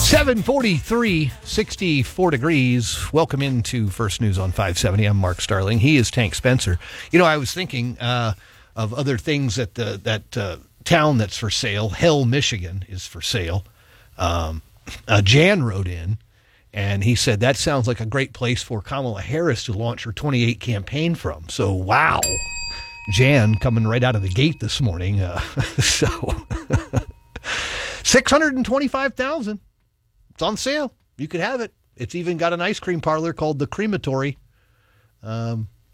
7:43, 64 degrees. Welcome into First News on 570. I'm Mark Starling. He is Tank Spencer. You know, I was thinking of other things that that town that's for sale. Hell, Michigan is for sale. Jan wrote in, and he said that sounds like a great place for Kamala Harris to launch her 28 campaign from. So, wow. Jan coming right out of the gate this morning. So, $625,000. It's on sale. You could have it. It's even got an ice cream parlor called the Crematory. I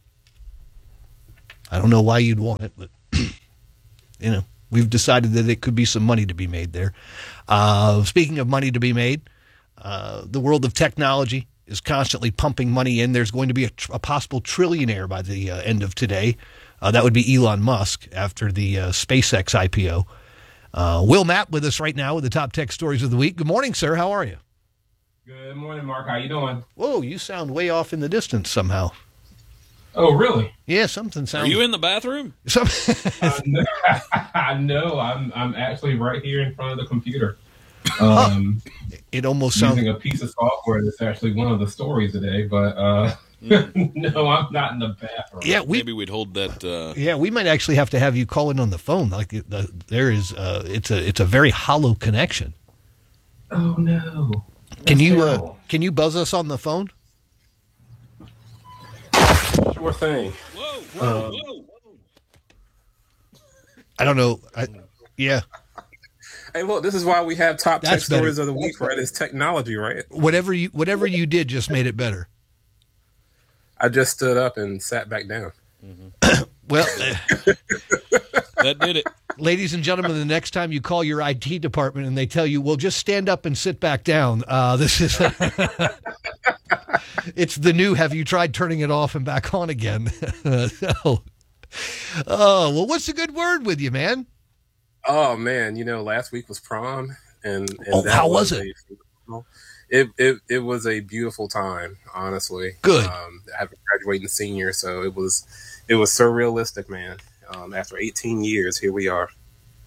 don't know why you'd want it, but, you know, we've decided that it could be some money to be made there. Speaking of money to be made, the world of technology is constantly pumping money in. There's going to be a possible trillionaire by the end of today. That would be Elon Musk after the SpaceX IPO. Will Mapp with us right now with the top tech stories of the week. Good morning, sir. How are you? Good morning, Mark. How you doing? Whoa, you sound way off in the distance somehow. Oh, really? Yeah, something sounds... Are you in the bathroom? No, I'm actually right here in front of the computer. It almost sounds... Using a piece of software that's actually one of the stories today, but... No, I'm not in the bathroom. Yeah, maybe we'd hold that. Yeah, we might actually have to have you call in on the phone. Like there is, it's a very hollow connection. Oh no! Can you buzz us on the phone? Sure thing. Whoa. I don't know. Yeah. Hey, look, this is why we have top tech That's stories better. of the week, right? It's technology, right? Whatever you did just made it better. I just stood up and sat back down. Mm-hmm. Well, that did it. Ladies and gentlemen, the next time you call your IT department and they tell you, well, just stand up and sit back down, this is, it's the new, have you tried turning it off and back on again? Well, what's the good word with you, man? Oh, man, last week was prom. And how was it? It was a beautiful time, honestly. Good. Having graduating senior, so it was surrealistic, man. After 18 years, here we are.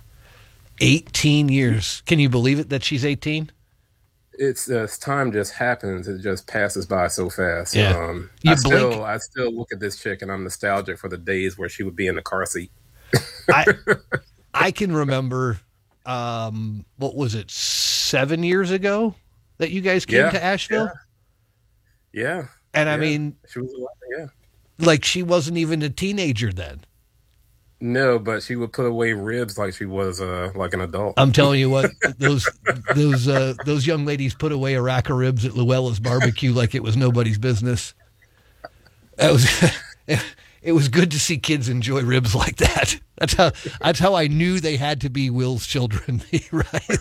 18 years. Can you believe it that she's 18? It's time just happens. It just passes by so fast. Yeah. I still look at this chick and I'm nostalgic for the days where she would be in the car seat. I can remember, what was it, 7 years ago that you guys came to Asheville? Yeah. And I mean, she was like she wasn't even a teenager then. No, but she would put away ribs like she was like an adult. I'm telling you what, those young ladies put away a rack of ribs at Luella's barbecue like it was nobody's business. It was good to see kids enjoy ribs like that. That's how I knew they had to be Will's children, right?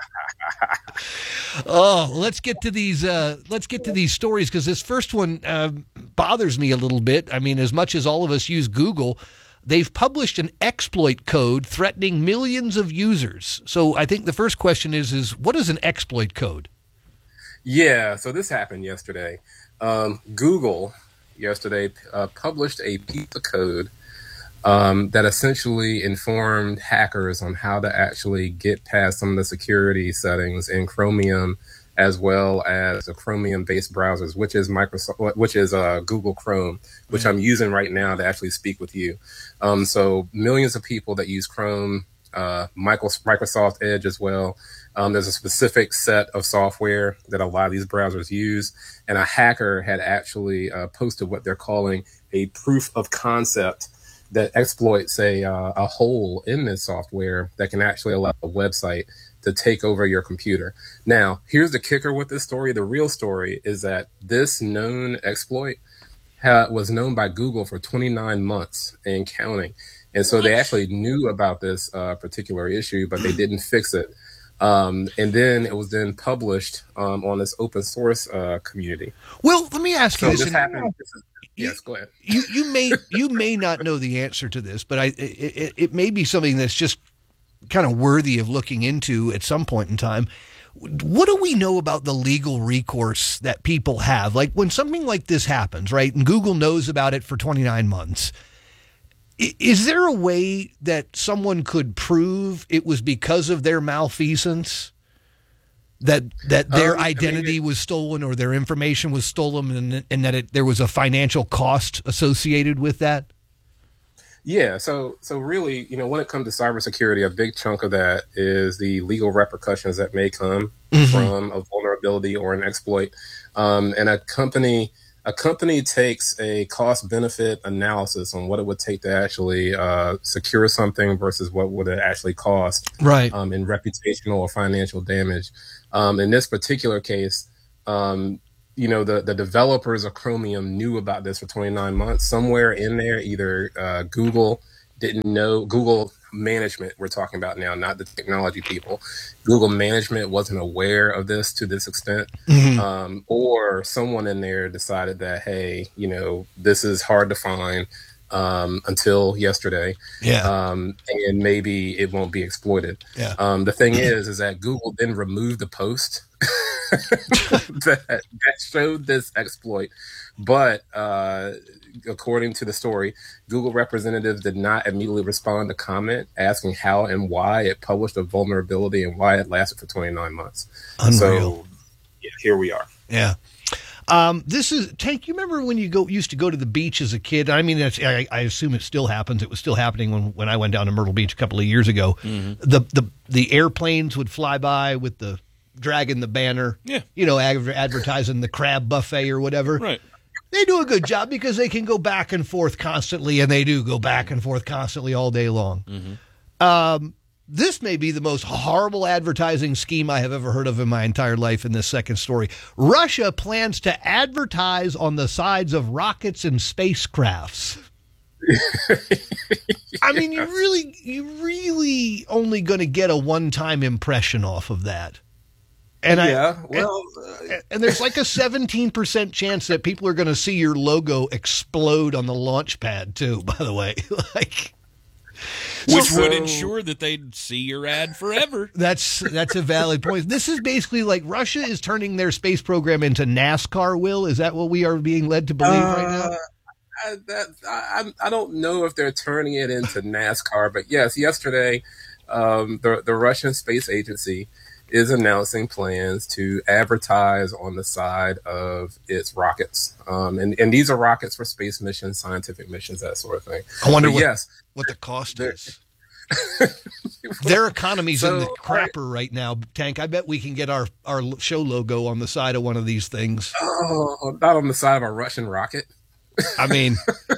Let's get to these stories, because this first one bothers me a little bit. I mean, as much as all of us use Google, they've published an exploit code threatening millions of users. So I think the first question is what is an exploit code? Yeah, so this happened yesterday. Google yesterday published a piece of code that essentially informed hackers on how to actually get past some of the security settings in Chromium, as well as the Chromium-based browsers, which is Google Chrome, which I'm using right now to actually speak with you. So millions of people that use Chrome, Microsoft Edge as well. There's a specific set of software that a lot of these browsers use, and a hacker had actually posted what they're calling a proof of concept that exploits a hole in this software that can actually allow a website to take over your computer. Now, here's the kicker with this story. The real story is that this known exploit was known by Google for 29 months and counting. And so they actually knew about this particular issue, but they didn't fix it. And then it was then published on this open source community. Well, let me ask you this. Happened. Yes, go ahead. You may not know the answer to this, but it may be something that's just kind of worthy of looking into at some point in time. What do we know about the legal recourse that people have? Like when something like this happens, right? And Google knows about it for 29 months. Is there a way that someone could prove it was because of their malfeasance? that their I mean, identity was stolen or their information was stolen, and that there was a financial cost associated with that? Yeah, so really, when it comes to cybersecurity, a big chunk of that is the legal repercussions that may come from a vulnerability or an exploit. And a company takes a cost benefit analysis on what it would take to actually secure something versus what would it actually cost, Right. In reputational or financial damage. In this particular case, the developers of Chromium knew about this for 29 months. Somewhere in there, either Google didn't know, Google management we're talking about now, not the technology people. Google management wasn't aware of this to this extent. Or someone in there decided that, hey, this is hard to find until yesterday. Yeah. And maybe it won't be exploited. Yeah. The thing is that Google then removed the post that showed this exploit. But according to the story, Google representatives did not immediately respond to comment asking how and why it published a vulnerability and why it lasted for 29 months. Unreal. So here we are. Yeah. This is Tank. You remember when you used to go to the beach as a kid? I mean, I assume it still happens. It was still happening when I went down to Myrtle Beach a couple of years ago. The airplanes would fly by with the dragging the banner. Yeah. Advertising the crab buffet or whatever. Right. They do a good job because they can go back and forth constantly, and they do go back and forth constantly all day long. This may be the most horrible advertising scheme I have ever heard of in my entire life in this second story. Russia plans to advertise on the sides of rockets and spacecrafts. I mean, you really only going to get a one-time impression off of that. And and there's like a 17% chance that people are going to see your logo explode on the launch pad too, by the way. Which would ensure that they'd see your ad forever. That's a valid point. This is basically like Russia is turning their space program into NASCAR, Will. Is that what we are being led to believe right now? I don't know if they're turning it into NASCAR, but yes, yesterday, the Russian Space Agency is announcing plans to advertise on the side of its rockets. And these are rockets for space missions, scientific missions, that sort of thing. I wonder what the cost is. Their economy's in the crapper right now, Tank. I bet we can get our show logo on the side of one of these things. Oh, not on the side of a Russian rocket. I mean...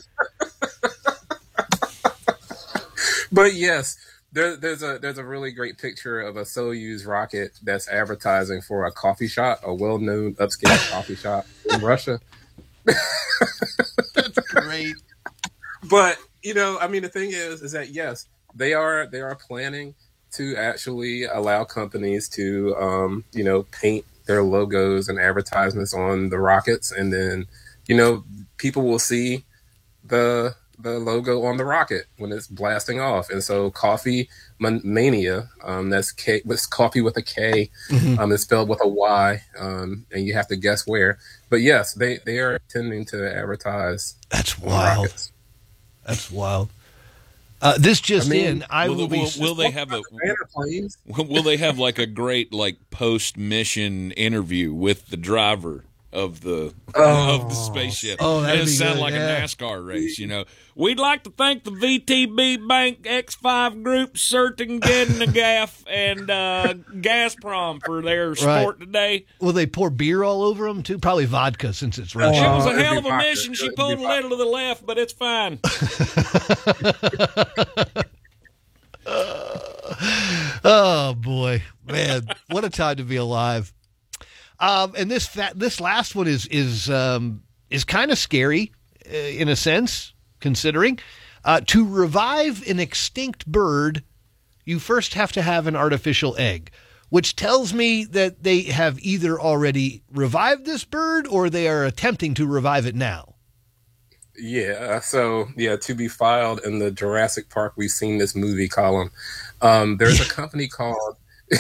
But yes, there's a really great picture of a Soyuz rocket that's advertising for a coffee shop, a well-known upscale coffee shop in Russia. That's great. But the thing is that yes, they are planning to actually allow companies to paint their logos and advertisements on the rockets, and then people will see the logo on the rocket when it's blasting off. And so Coffee Mania, that's coffee with a K, is spelled with a Y, and you have to guess where. But yes, they are intending to advertise. That's wild. Rockets. That's wild. This just will they have will they have like a great post mission interview with the driver of the spaceship? That'd It'll sound good, like a NASCAR race, We'd like to thank the VTB Bank X5 Group, Gaff, and Gazprom for their support today. Will they pour beer all over them too? Probably vodka, since it's Russia. It was a hell of a mission. She pulled a little to the left, but it's fine. Oh boy, man, what a time to be alive! And this last one is kind of scary in a sense, considering to revive an extinct bird, you first have to have an artificial egg, which tells me that they have either already revived this bird or they are attempting to revive it now. Yeah. So to be filed in the Jurassic Park We've Seen This Movie column. There's a company called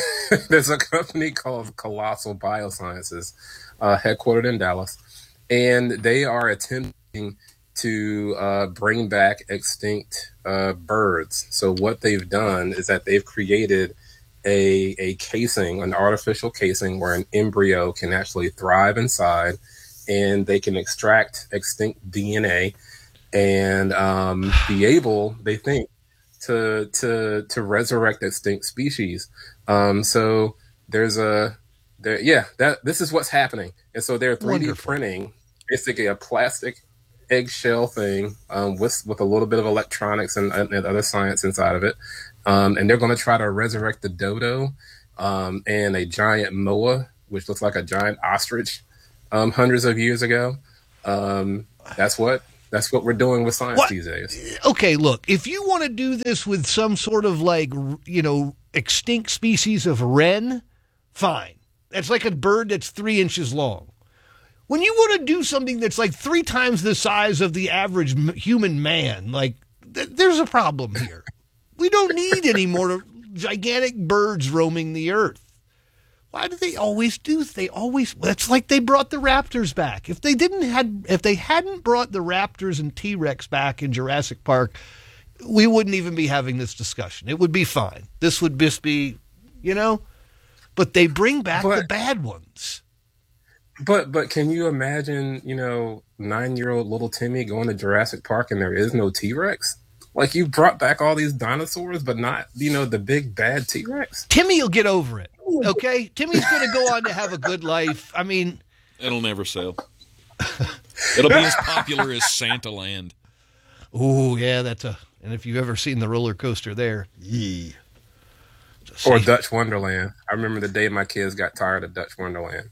Colossal Biosciences, headquartered in Dallas, and they are attempting to bring back extinct birds. So what they've done is that they've created a casing, an artificial casing where an embryo can actually thrive inside, and they can extract extinct DNA and be able, they think, to resurrect extinct species. So this is what's happening. And so they're 3D Wonderful. printing basically a plastic eggshell thing with a little bit of electronics and other science inside of it. And they're going to try to resurrect the dodo and a giant moa, which looks like a giant ostrich hundreds of years ago. That's what we're doing with science these days. Okay, look, if you want to do this with some sort of extinct species of wren, fine. That's like a bird that's 3 inches long. When you want to do something that's like 3 times the size of the average human man, there's a problem here. We don't need any more gigantic birds roaming the earth. Why do they always do? It's like they brought the raptors back. If they hadn't brought the raptors and T-Rex back in Jurassic Park, we wouldn't even be having this discussion. It would be fine. This would just be, but they bring back the bad ones. But can you imagine, 9-year-old little Timmy going to Jurassic Park and there is no T-Rex? Like, you brought back all these dinosaurs, but not, the big bad T-Rex? Timmy will get over it, okay? Timmy's going to go on to have a good life. I mean... It'll never sell. It'll be as popular as Santa Land. Oh, yeah, and if you've ever seen the roller coaster there, yee. Or Dutch Wonderland. I remember the day my kids got tired of Dutch Wonderland.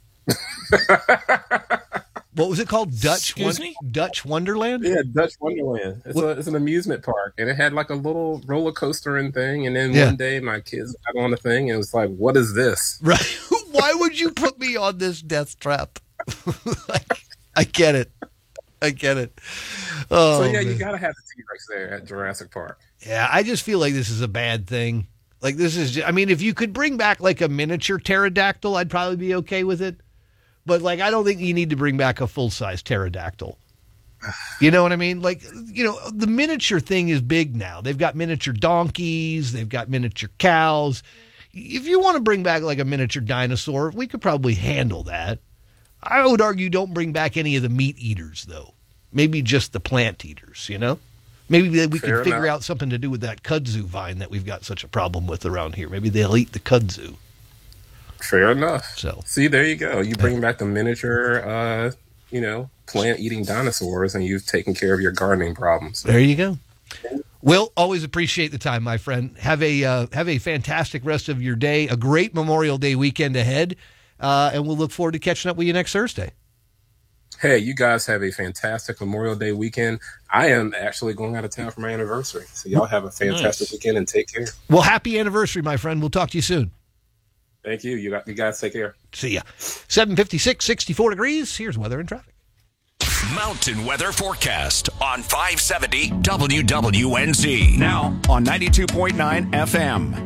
What was it called? Dutch Wonderland? Yeah, Dutch Wonderland. It's an amusement park, and it had like a little roller coaster and thing. And then one day, my kids got on the thing, and it was like, "What is this?" Right? Why would you put me on this death trap? I get it. Oh, so yeah, you gotta have the T-Rex there at Jurassic Park. Yeah, I just feel like this is a bad thing. Like, this is, if you could bring back like a miniature pterodactyl, I'd probably be okay with it. But I don't think you need to bring back a full-size pterodactyl. You know what I mean? The miniature thing is big now. They've got miniature donkeys. They've got miniature cows. If you want to bring back like a miniature dinosaur, we could probably handle that. I would argue don't bring back any of the meat eaters, though. Maybe just the plant eaters, Maybe we could figure out something to do with that kudzu vine that we've got such a problem with around here. Maybe they'll eat the kudzu. Fair enough. So, see, there you go. You bring back the miniature, plant-eating dinosaurs, and you've taken care of your gardening problems. There you go. Will, always appreciate the time, my friend. Have a fantastic rest of your day. A great Memorial Day weekend ahead, and we'll look forward to catching up with you next Thursday. Hey, you guys have a fantastic Memorial Day weekend. I am actually going out of town for my anniversary, so y'all have a fantastic weekend and take care. Well, happy anniversary, my friend. We'll talk to you soon. Thank you. You guys take care. See ya. 7:56, 64 degrees. Here's weather and traffic. Mountain weather forecast on 570 WWNZ. Now on 92.9 FM.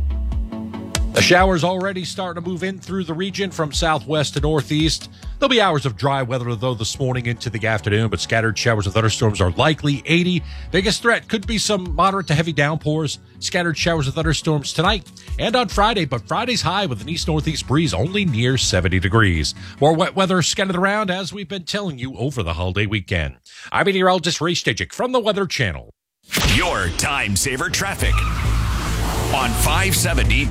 The showers already starting to move in through the region from southwest to northeast. There'll be hours of dry weather, though, this morning into the afternoon, but scattered showers and thunderstorms are likely. 80. Biggest threat could be some moderate to heavy downpours. Scattered showers and thunderstorms tonight and on Friday, but Friday's high with an east-northeast breeze only near 70 degrees. More wet weather scattered around, as we've been telling you, over the holiday weekend. I'm meteorologist Ray Stajic from the Weather Channel. Your time saver traffic on 570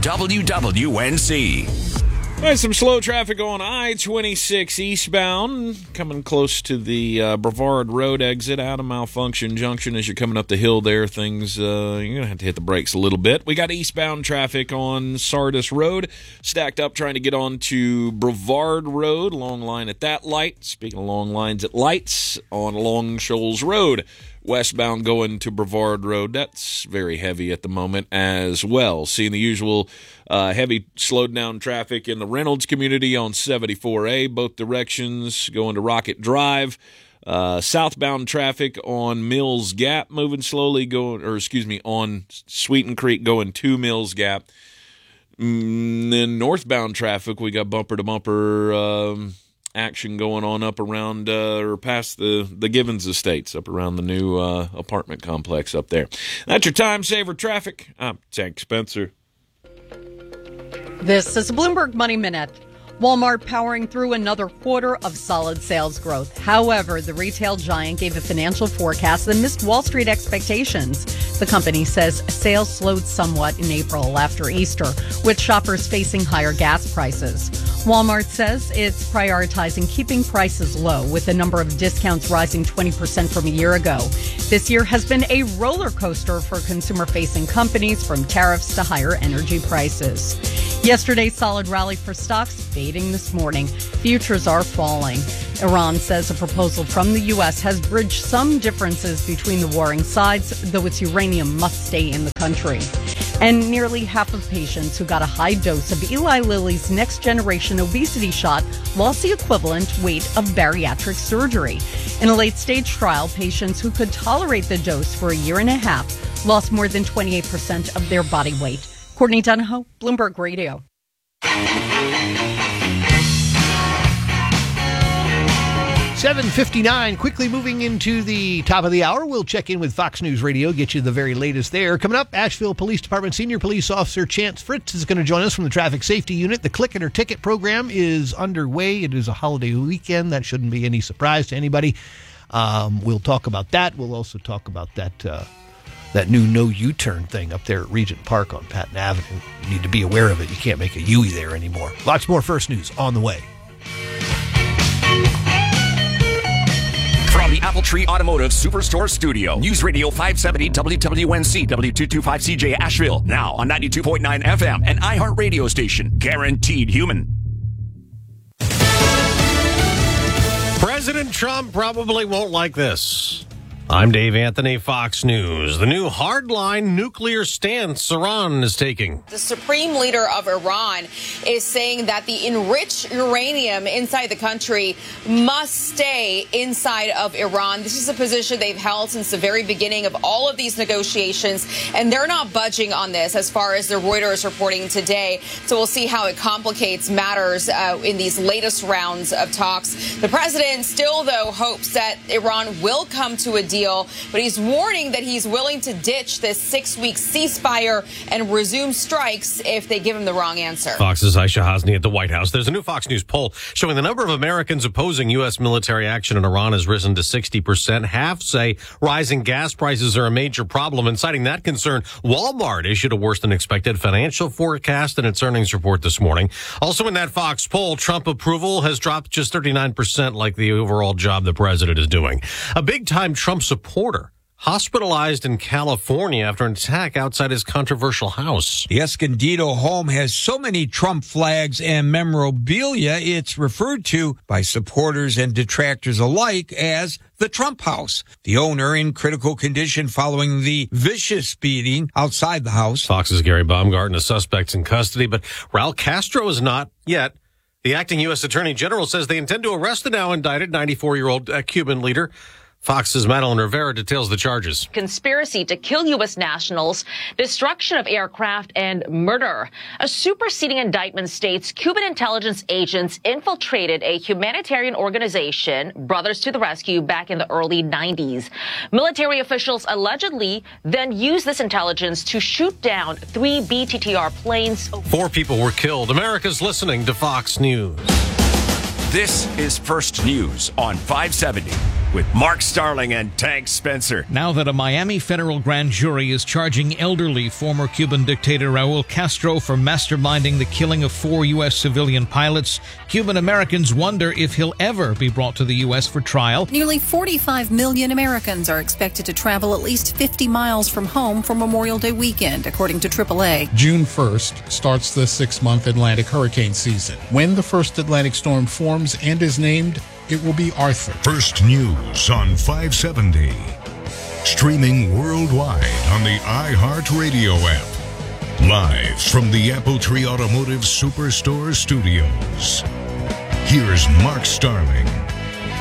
WWNZ. There's some slow traffic on I-26 eastbound, coming close to the Brevard Road exit out of Malfunction Junction. As you're coming up the hill there, things, you're going to have to hit the brakes a little bit. We got eastbound traffic on Sardis Road, stacked up trying to get on to Brevard Road, long line at that light. Speaking of long lines at lights, on Long Shoals Road. Westbound going to Brevard Road, that's very heavy at the moment as well. Seeing the usual heavy slowed down traffic in the Reynolds community on 74A, both directions going to Rocket Drive. Southbound traffic on Mills Gap moving slowly, on Sweeten Creek going to Mills Gap. Then northbound traffic, we got bumper-to-bumper action going on up around or past the Givens Estates, up around the new apartment complex up there. That's your time saver traffic. I'm Tank Spencer. This is a Bloomberg Money Minute. Walmart powering through another quarter of solid sales growth. However, the retail giant gave a financial forecast that missed Wall Street expectations. The company says sales slowed somewhat in April after Easter, with shoppers facing higher gas prices. Walmart says it's prioritizing keeping prices low, with the number of discounts rising 20% from a year ago. This year has been a roller coaster for consumer-facing companies, from tariffs to higher energy prices. Yesterday's solid rally for stocks fading this morning. Futures are falling. Iran says a proposal from the U.S. has bridged some differences between the warring sides, though its uranium must stay in the country. And nearly half of patients who got a high dose of Eli Lilly's next-generation obesity shot lost the equivalent weight of bariatric surgery. In a late-stage trial, patients who could tolerate the dose for a year and a half lost more than 28% of their body weight. Courtney Donahoe, Bloomberg Radio. 7:59, quickly moving into the top of the hour. We'll check in with Fox News Radio, get you the very latest there. Coming up, Asheville Police Department Senior Police Officer Chance Fritz is going to join us from the Traffic Safety Unit. The Click It or Ticket program is underway. It is a holiday weekend. That shouldn't be any surprise to anybody. We'll talk about that. We'll also talk about that new no U-turn thing up there at Regent Park on Patton Avenue. You need to be aware of it. You can't make a U-turn there anymore. Lots more First News on the way. From the Apple Tree Automotive Superstore Studio, News Radio 570 WWNC W225CJ Asheville, now on 92.9 FM and iHeart Radio Station, guaranteed human. President Trump probably won't like this. I'm Dave Anthony, Fox News. The new hardline nuclear stance Iran is taking. The supreme leader of Iran is saying that the enriched uranium inside the country must stay inside of Iran. This is a position they've held since the very beginning of all of these negotiations, and they're not budging on this, as far as the Reuters reporting today. So we'll see how it complicates matters in these latest rounds of talks. The president still, though, hopes that Iran will come to a deal, but he's warning that he's willing to ditch this 6-week ceasefire and resume strikes if they give him the wrong answer. Fox's Aisha Hasni at the White House. There's a new Fox News poll showing the number of Americans opposing U.S. military action in Iran has risen to 60%. Half say rising gas prices are a major problem, and citing that concern, Walmart issued a worse than expected financial forecast in its earnings report this morning. Also in that Fox poll, Trump approval has dropped just 39%, like the overall job the president is doing. A big-time Trump supporter hospitalized in California after an attack outside his controversial house. The Escondido home has so many Trump flags and memorabilia, it's referred to by supporters and detractors alike as the Trump house. The owner in critical condition following the vicious beating outside the house. Fox's Gary Baumgarten, a suspect's in custody, but Raul Castro is not yet. The acting U.S. Attorney General says they intend to arrest the now indicted 94-year-old Cuban leader. Fox's Madeline Rivera details the charges. Conspiracy to kill U.S. nationals, destruction of aircraft, and murder. A superseding indictment states Cuban intelligence agents infiltrated a humanitarian organization, Brothers to the Rescue, back in the early 90s. Military officials allegedly then used this intelligence to shoot down 3 BTTR planes. 4 people were killed. America's listening to Fox News. This is First News on 570 with Mark Starling and Tank Spencer. Now that a Miami federal grand jury is charging elderly former Cuban dictator Raul Castro for masterminding the killing of 4 U.S. civilian pilots, Cuban Americans wonder if he'll ever be brought to the U.S. for trial. Nearly 45 million Americans are expected to travel at least 50 miles from home for Memorial Day weekend, according to AAA. June 1st starts the 6-month Atlantic hurricane season. When the first Atlantic storm forms and is named, it will be Arthur. First News on 570. Streaming worldwide on the iHeart Radio app. Live from the Apple Tree Automotive Superstore Studios. Here's Mark Starling.